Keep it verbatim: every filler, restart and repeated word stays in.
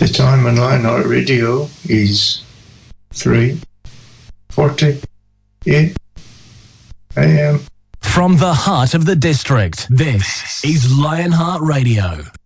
The time on Lionheart Radio is three forty-eight a m. From the heart of the district, this is Lionheart Radio.